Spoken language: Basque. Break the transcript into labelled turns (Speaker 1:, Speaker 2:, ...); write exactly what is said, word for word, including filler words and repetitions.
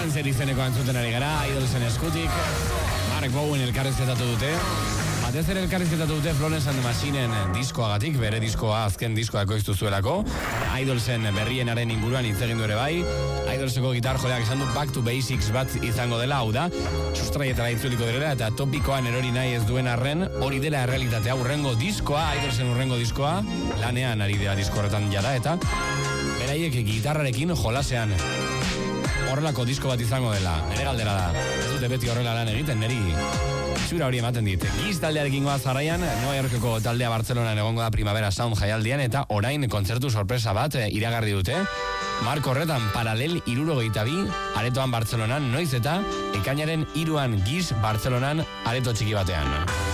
Speaker 1: Dancer izeneko entzuten ari gara, Idolsen eskutik. Mark Bowen elkarrizketatu dute. Batez ere elkarrizketatu dute Florence and the Machineen diskoagatik, bere diskoa azken diskoa ekoiztu zuelako. Idolsen berrienaren inguruan hitz egin du ere bai. Idolseko gitar joleak esan du Back to Basics bat izango dela, hau da. Sustraietara itzuliko direla eta topikoan erori nahi ez duen arren, hori dela errealitatea. Urrengo diskoa, Idolsen urrengo diskoa, lanean ari dira disko horretan jada eta beraiek gitarrarekin jolasean horrelako disko bat izango dela. Nere galdera da, ez dute beti horrela lan egiten, neri zura hori ematen dit. Giz taldearekin goaz jarraian, Nova Yorkeko taldea Bartzelonan egongo da Primavera Sound jaialdian eta orain kontzertu sorpresa bat iragarri dute. Marko horretan paralel hirurogeita bi aretoan Bartzelonan, noiz eta ekainaren hiruan Giz Bartzelonan areto txiki batean.